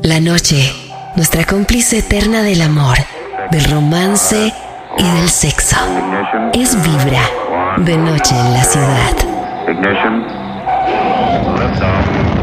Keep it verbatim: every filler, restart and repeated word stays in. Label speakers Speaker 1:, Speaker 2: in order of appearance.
Speaker 1: La noche, nuestra cómplice eterna del amor, del romance y del sexo. Es Vibra, de noche en la ciudad.
Speaker 2: Ignition. Lift off.